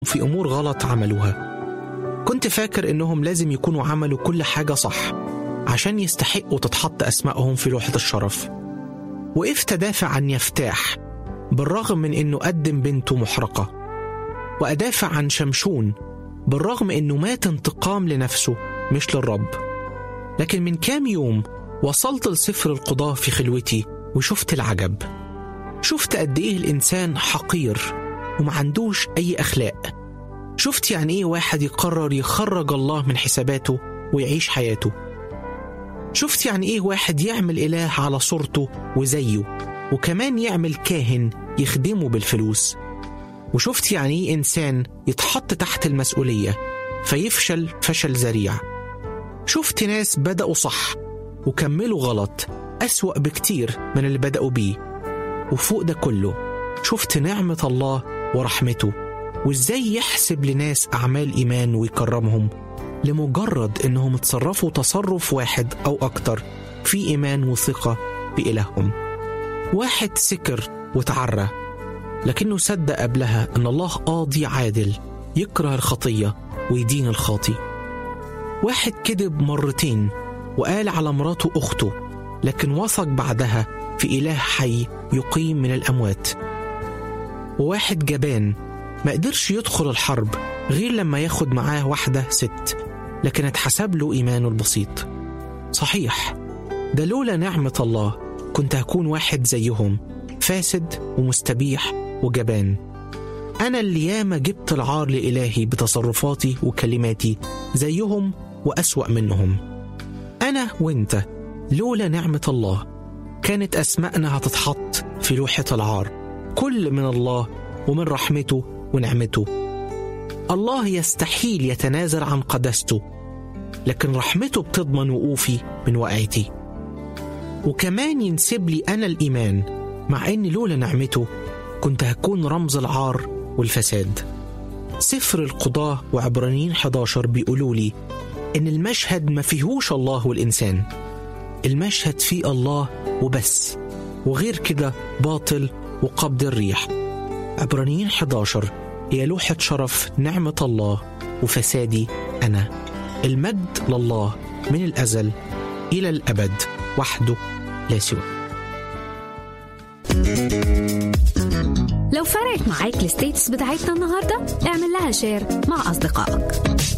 في أمور غلط عملوها. كنت فاكر إنهم لازم يكونوا عملوا كل حاجة صح عشان يستحقوا تتحط أسمائهم في لوحة الشرف. وقفت أدافع عن يفتاح بالرغم من إنه قدم بنته محرقة، وأدافع عن شمشون بالرغم إنه مات انتقام لنفسه مش للرب. لكن من كام يوم وصلت لسفر القضاة في خلوتي وشفت العجب. شفت قد إيه الإنسان حقير ومعندوش أي أخلاق. شفت يعني إيه واحد يقرر يخرج الله من حساباته ويعيش حياته. شفت يعني إيه واحد يعمل إله على صورته وزيه، وكمان يعمل كاهن يخدمه بالفلوس. وشفت يعني إيه إنسان يتحط تحت المسؤولية فيفشل فشل ذريع. شفت ناس بدأوا صح وكملوا غلط أسوأ بكتير من اللي بدأوا بيه. وفوق ده كله شفت نعمة الله ورحمته، وإزاي يحسب لناس أعمال إيمان ويكرمهم لمجرد إنهم اتصرفوا تصرف واحد أو أكتر في إيمان وثقة بإلههم. واحد سكر وتعرى لكنه صدق قبلها أن الله قاضي عادل يكره الخطية ويدين الخاطي. واحد كذب مرتين وقال على مراته أخته، لكن وثق بعدها في إله حي يقيم من الأموات. وواحد جبان ما قدرش يدخل الحرب غير لما ياخد معاه واحدة ست، لكن اتحسب له إيمانه البسيط. صحيح ده لولا نعمة الله كنت هكون واحد زيهم، فاسد ومستبيح وجبان. أنا اللي ياما جبت العار لإلهي بتصرفاتي وكلماتي زيهم وأسوأ منهم. أنا وإنت لولا نعمة الله كانت أسماءنا هتتحط في لوحة العار، كل من الله ومن رحمته ونعمته. الله يستحيل يتنازل عن قداسته، لكن رحمته بتضمن وقوفي من وقعتي. وكمان ينسب لي أنا الإيمان، مع أن لولا نعمته كنت هكون رمز العار والفساد. سفر القضاة وعبرانيين 11 بيقولوا لي إن المشهد ما فيهوش الله والإنسان، المشهد فيه الله وبس، وغير كده باطل وقبض الريح. عبرانيين 11 هي لوحة شرف نعمة الله وفسادي أنا. المجد لله من الأزل إلى الأبد وحده لا سوى. لو فرقت معاك الستيتس بتاعتنا النهاردة اعمل لها شير مع أصدقائك.